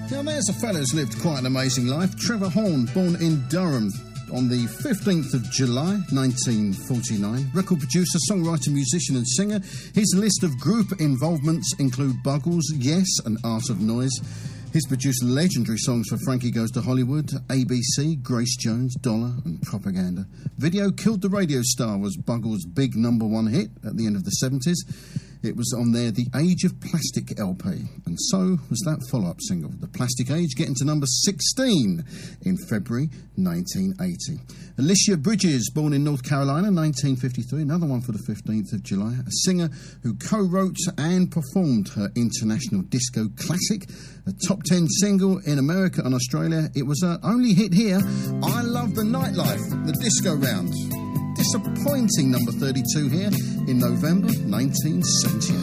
Now, there's a fellow who's lived quite an amazing life. Trevor Horn, born in Durham on the 15th of July, 1949. Record producer, songwriter, musician and singer. His list of group involvements include Buggles, Yes and Art of Noise. He's produced legendary songs for Frankie Goes to Hollywood, ABC, Grace Jones, Dollar and Propaganda. Video Killed the Radio Star was Buggles' big number one hit at the end of the 70s. It was on their The Age of Plastic LP, and so was that follow-up single, The Plastic Age, getting to number 16 in February 1980. Alicia Bridges, born in North Carolina, 1953, another one for the 15th of July, a singer who co-wrote and performed her international disco classic, a top 10 single in America and Australia. It was her only hit here, I Love the Nightlife, the disco round. Disappointing number 32 here in November 1978.